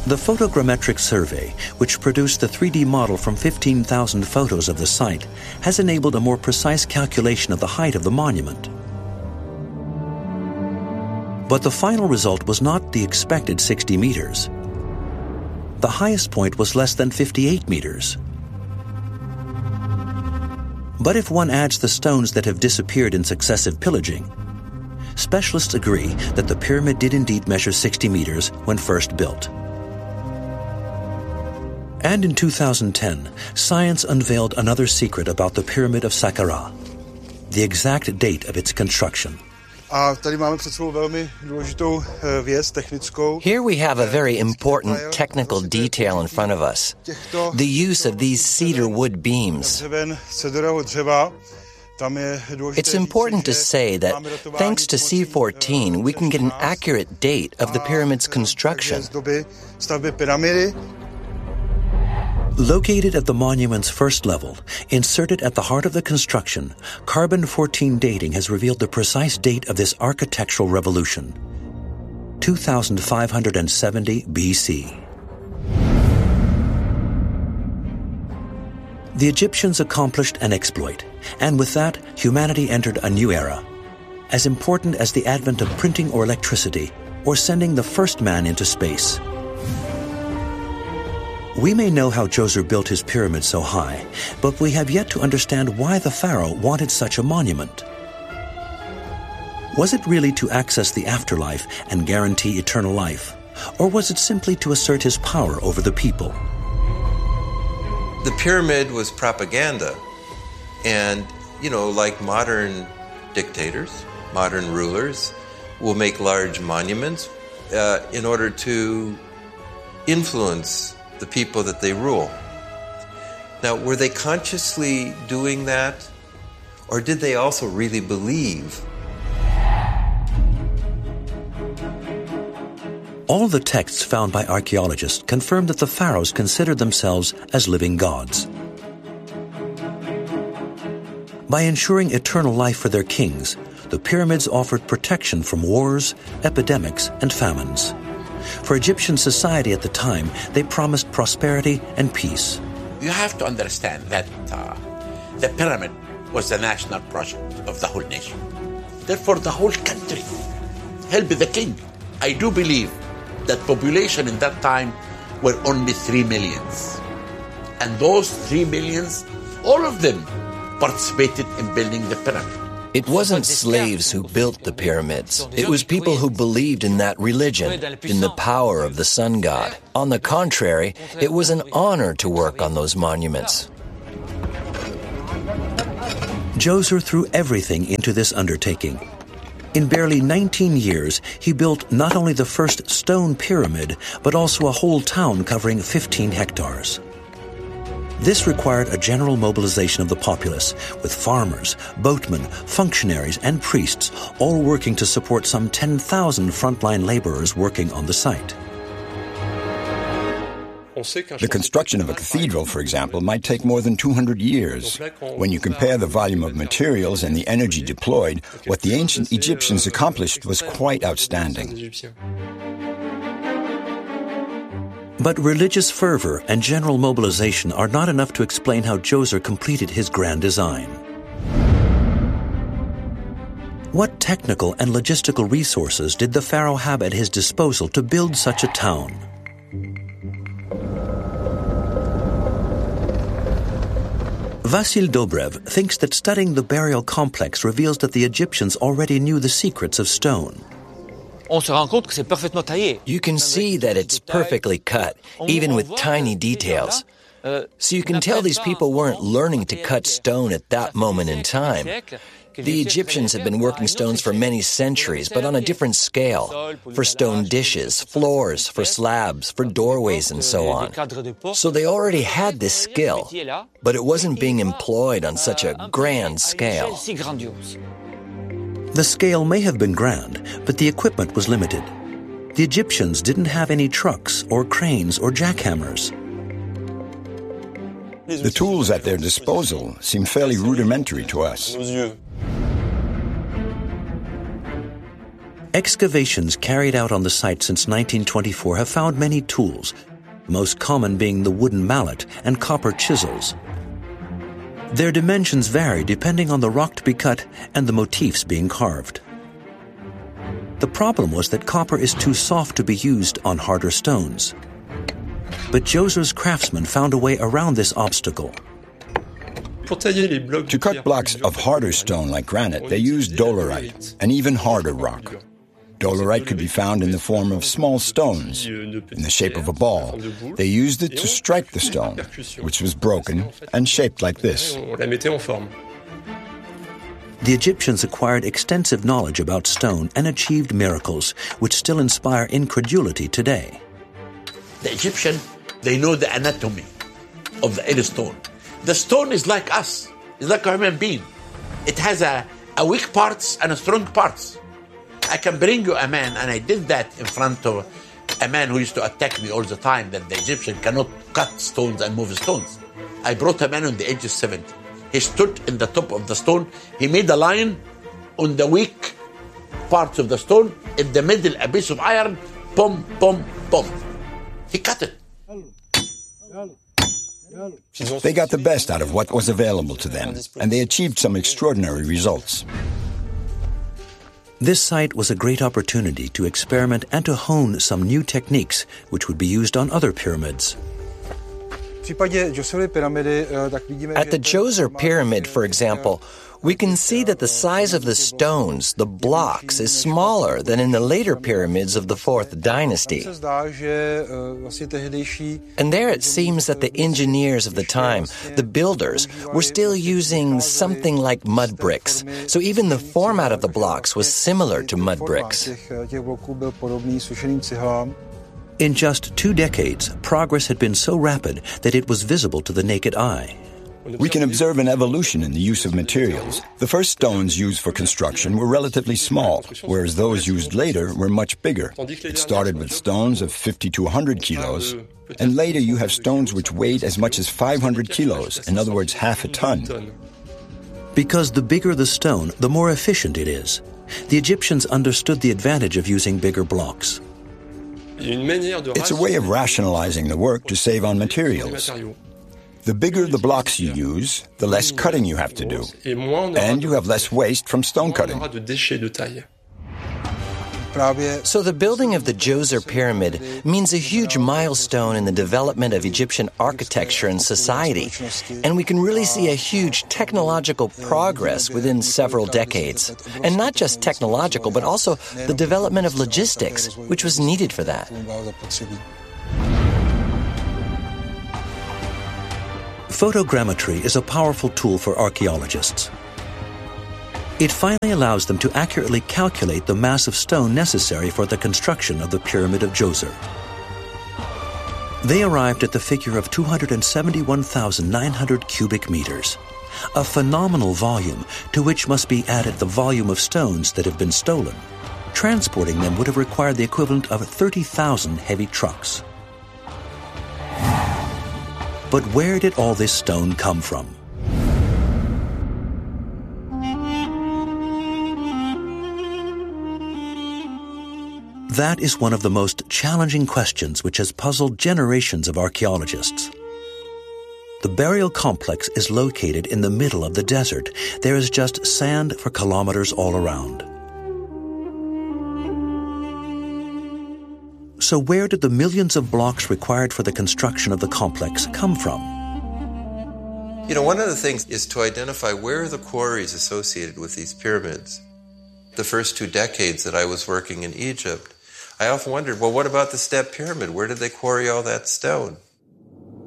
The photogrammetric survey, which produced the 3D model from 15,000 photos of the site, has enabled a more precise calculation of the height of the monument. But the final result was not the expected 60 meters. The highest point was less than 58 meters. But if one adds the stones that have disappeared in successive pillaging, specialists agree that the pyramid did indeed measure 60 meters when first built. And in 2010, science unveiled another secret about the Pyramid of Saqqara, the exact date of its construction. Here we have a very important technical detail in front of us, the use of these cedar wood beams. It's important to say that thanks to C14, we can get an accurate date of the pyramid's construction. Located at the monument's first level, inserted at the heart of the construction, carbon-14 dating has revealed the precise date of this architectural revolution, 2570 BC. The Egyptians accomplished an exploit, and with that, humanity entered a new era, as important as the advent of printing or electricity, or sending the first man into space. We may know how Djoser built his pyramid so high, but we have yet to understand why the pharaoh wanted such a monument. Was it really to access the afterlife and guarantee eternal life, or was it simply to assert his power over the people? The pyramid was propaganda, and, like modern dictators, modern rulers will make large monuments in order to influence the people that they rule. Now, were they consciously doing that, or did they also really believe? All the texts found by archaeologists confirm that the pharaohs considered themselves as living gods. By ensuring eternal life for their kings, the pyramids offered protection from wars, epidemics, and famines. For Egyptian society at the time, they promised prosperity and peace. You have to understand that the pyramid was the national project of the whole nation. Therefore, the whole country helped the king. I do believe that population in that time were only 3 millions. And those 3 millions, all of them participated in building the pyramid. It wasn't slaves who built the pyramids. It was people who believed in that religion, in the power of the sun god. On the contrary, it was an honor to work on those monuments. Djoser threw everything into this undertaking. In barely 19 years, he built not only the first stone pyramid, but also a whole town covering 15 hectares. This required a general mobilization of the populace, with farmers, boatmen, functionaries, and priests all working to support some 10,000 frontline laborers working on the site. The construction of a cathedral, for example, might take more than 200 years. When you compare the volume of materials and the energy deployed, what the ancient Egyptians accomplished was quite outstanding. But religious fervor and general mobilization are not enough to explain how Djoser completed his grand design. What technical and logistical resources did the pharaoh have at his disposal to build such a town? Vasil Dobrev thinks that studying the burial complex reveals that the Egyptians already knew the secrets of stone. You can see that it's perfectly cut, even with tiny details. So you can tell these people weren't learning to cut stone at that moment in time. The Egyptians had been working stones for many centuries, but on a different scale, for stone dishes, floors, for slabs, for doorways, and so on. So they already had this skill, but it wasn't being employed on such a grand scale. The scale may have been grand, but the equipment was limited. The Egyptians didn't have any trucks or cranes or jackhammers. The tools at their disposal seem fairly rudimentary to us. Excavations carried out on the site since 1924 have found many tools, the most common being the wooden mallet and copper chisels. Their dimensions vary depending on the rock to be cut and the motifs being carved. The problem was that copper is too soft to be used on harder stones. But Djoser's craftsmen found a way around this obstacle. To cut blocks of harder stone like granite, they used dolerite, an even harder rock. Dolerite could be found in the form of small stones, in the shape of a ball. They used it to strike the stone, which was broken and shaped like this. The Egyptians acquired extensive knowledge about stone and achieved miracles, which still inspire incredulity today. The Egyptian, they know the anatomy of the inner stone. The stone is like us. It's like a human being. It has a weak parts and a strong parts. I can bring you a man, and I did that in front of a man who used to attack me all the time, that the Egyptian cannot cut stones and move stones. I brought a man on the age of 70. He stood in the top of the stone. He made a line on the weak parts of the stone. In the middle, a piece of iron. Boom, boom, boom. He cut it. They got the best out of what was available to them, and they achieved some extraordinary results. This site was a great opportunity to experiment and to hone some new techniques which would be used on other pyramids. At the Djoser Pyramid, for example, we can see that the size of the stones, the blocks, is smaller than in the later pyramids of the 4th dynasty. And there it seems that the engineers of the time, the builders, were still using something like mud bricks. So even the format of the blocks was similar to mud bricks. In just 2 decades, progress had been so rapid that it was visible to the naked eye. We can observe an evolution in the use of materials. The first stones used for construction were relatively small, whereas those used later were much bigger. It started with stones of 50 to 100 kilos, and later you have stones which weighed as much as 500 kilos, in other words, half a ton. Because the bigger the stone, the more efficient it is. The Egyptians understood the advantage of using bigger blocks. It's a way of rationalizing the work to save on materials. The bigger the blocks you use, the less cutting you have to do, and you have less waste from stone cutting. So the building of the Djoser Pyramid means a huge milestone in the development of Egyptian architecture and society, and we can really see a huge technological progress within several decades. And not just technological, but also the development of logistics, which was needed for that. Photogrammetry is a powerful tool for archaeologists. It finally allows them to accurately calculate the mass of stone necessary for the construction of the Pyramid of Djoser. They arrived at the figure of 271,900 cubic meters, a phenomenal volume to which must be added the volume of stones that have been stolen. Transporting them would have required the equivalent of 30,000 heavy trucks. But where did all this stone come from? That is one of the most challenging questions which has puzzled generations of archaeologists. The burial complex is located in the middle of the desert. There is just sand for kilometers all around. So where did the millions of blocks required for the construction of the complex come from? You know, one of the things is to identify where are the quarries associated with these pyramids. The first 2 decades that I was working in Egypt, I often wondered, well, what about the Step Pyramid? Where did they quarry all that stone?